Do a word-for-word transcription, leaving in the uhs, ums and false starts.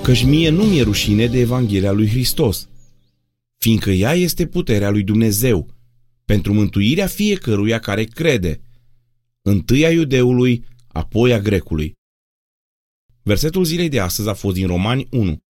căci mie nu mi-e rușine de Evanghelia lui Hristos, fiindcă ea este puterea lui Dumnezeu, pentru mântuirea fiecăruia care crede, întâi a iudeului, apoi a grecului. Versetul zilei de astăzi a fost din Romani unu.